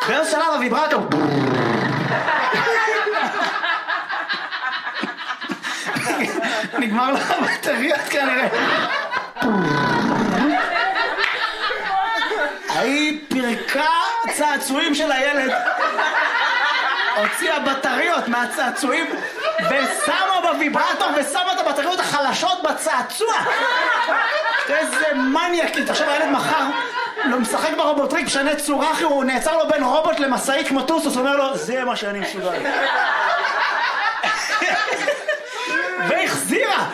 באיזה שלב הוויברטור. נגמר לו הבטריות כנראה. היא פירקה צעצועים של הילד, הוציאה בטריות מהצעצועים ושמה בוויברטור ושמה את הבטריות החלשות בצעצוע. איזה מניאקית. עכשיו הילד מחר לא משחק ברובוטריק, משנה צורה, הוא נעצר לו בין רובוט למסעי כמו טוסוס, אומר לו זה מה שאני מסוגל. והחזירה.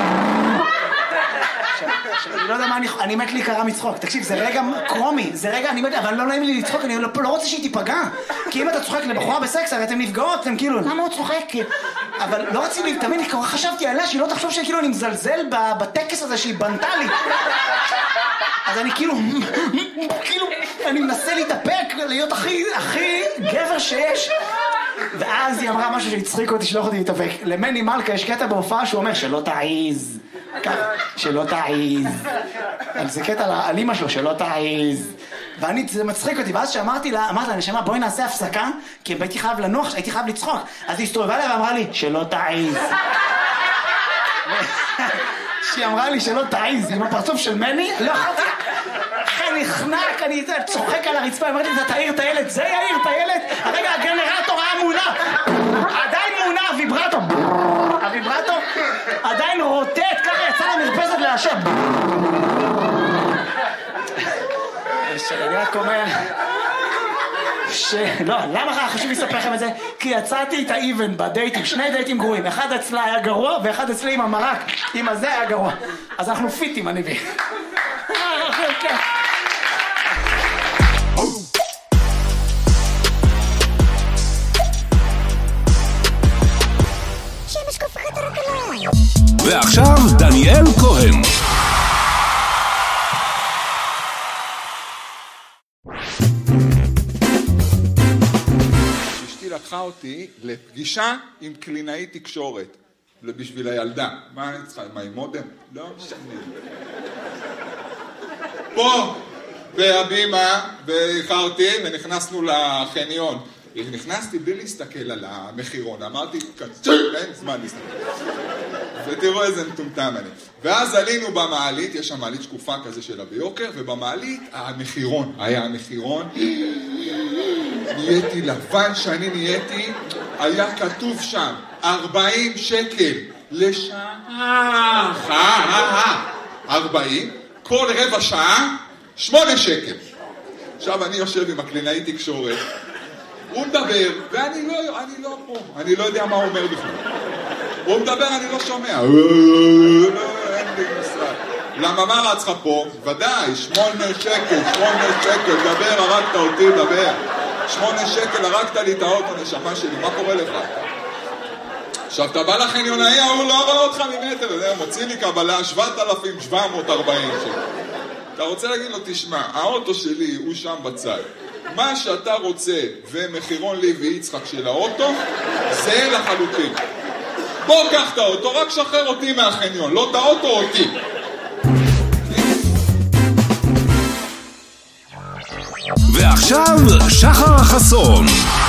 אני לא יודע מה אני מת להיקרא מצחוק. תקשיב, זה רגע קרומי, זה רגע, אבל לא נעים לי לצחוק, אני לא רוצה שהיא תיפגע. כי אם אתה צוחק לבחורה בסקס, הרי אתם נפגעות, אתם כאילו, למה הוא צוחק? אבל לא רציתי, תמיד חשבתי עליה שהיא לא תחשוב שכאילו אני מזלזל בטקס הזה שהיא בנתה לי. אז אני כאילו, אני מנסה להתאפק, להיות הכי גבר שיש. ואז היא אמרה משהו שהצחיק אותי, שלא יכולתי להתאפק. למני מלכה יש קטע בהופעה שהוא אומר שלא תעיז. שלא תעיז. זה קטע על אמא שלו, שלא תעיז. ואני, זה מצחיק אותי, ואז שאמרתי לה, נשמה, בואי נעשה הפסקה, כי הייתי חייב לנוח, הייתי חייב לצחוק. אז היא הסתובבה לה ואמרה לי, שלא תעיז. שהיא אמרה לי שלא תעיז, עם הפרצוף של מני, לא יכולתי. אחרי נחנק, אני צוחק על הרצפה, אמרתי, אתה תעיר את הילד, זה יעיר את הילד. הרגע הגנרטור היה מונע, עדיין מונע, הוויברטור עדיין רוטט, ככה יצא למרפסת להשב. אני רק אומר לא, למה חשוב לספר לכם את זה? כי יצאתי איתה איבן בדייטים, 2 דייטים גרועים, אחד אצלה היה גרוע ואחד אצלי עם המרק, עם הזה היה גרוע. אז אנחנו פיטים, אני בי. ועכשיו דניאל כהן. אשתי לקחה אותי לפגישה עם קלינאית תקשורת בשביל הילדה. מה אני צריכה? מה עם מודם? לא משנה. פה בהבימה ואיחרתי ונכנסנו לחניון. נכנסתי בלי להסתכל על המחירון, אמרתי, אין זמן להסתכל. ותראו איזה מטומטם אני. ואז עלינו במעלית, יש שם מעלית שקופה כזה שלה ביוקר, ובמעלית המחירון, היה המחירון, נהייתי לבן שאני נהייתי, היה כתוב שם, 40 שקל לשעה, 40, כל רבע שעה, 8 שקל. עכשיו אני יושב עם הקלינאית תקשורת, הוא מדבר, ואני לא פה, אני לא יודע מה הוא אומר בכלל. הוא מדבר, אני לא שומע. אין לי משרד. למה מה רצך פה? ודאי, 8 שקל, דבר, הרגת אותי, דבר. 8 שקל, הרגת לי את האוטו, נשמה שלי, מה קורה לך? עכשיו, אתה בא לחניונאי, הוא לא רואה אותך ממטר, מוציא לי קבלה 7,740 שקל. אתה רוצה להגיד לו, תשמע, האוטו שלי הוא שם בצד. מה שאתה רוצה ומחירון לי ויצחק של האוטו, זה לחלוטין. בוא קח את האוטו, רק שחרר אותי מהחניון, לא את האוטו אותי. ועכשיו שחר חסון.